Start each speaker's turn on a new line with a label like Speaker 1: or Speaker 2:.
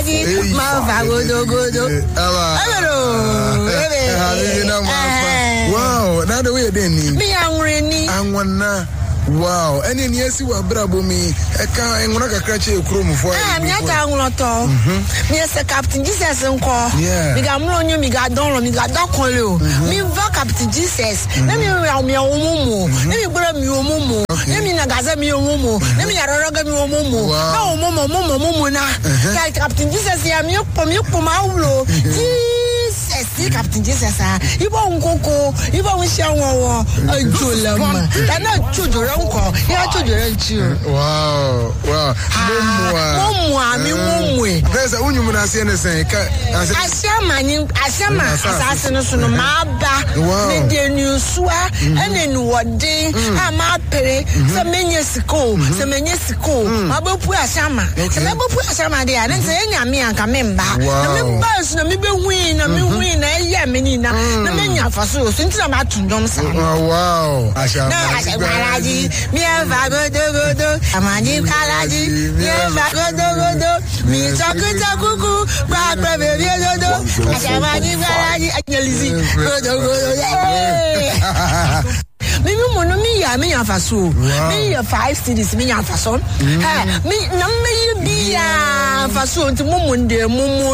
Speaker 1: Wow, now the way they need
Speaker 2: me
Speaker 1: and one wow, any near see what brabo me, a car and one a catch a chrome for
Speaker 2: I'm not a yes, the Captain Jesus and call.
Speaker 1: Yeah,
Speaker 2: we got more you, me got down, me got down, me Captain Jesus. Let me around me a mumu, let me grab me a mumu, let me nagaza me a mumu, let me a roga me a mumu. No, mumu, like Captain Jesus, I'm your pomaulo. See Captain Jesus, you won't go, you won't show a Julam. I'm not children, you are children.
Speaker 1: Wow, there's a woman I see anything. I shama, assassination, Maba, Indian new swa, and then what day, I'm out pay, some years ago, my book, Shama, some book, Shama, there, and say, me and Camemba. No, me win, yeah, menina, no mania for so, since I'm at Johnson. Wow, I shall
Speaker 2: me do, Amani Kalaji, me Takuku, Barbara, I shall me a faso. Me a 5 cities, me a fason. Me, no, me be a fason to Mumunde, Mumu.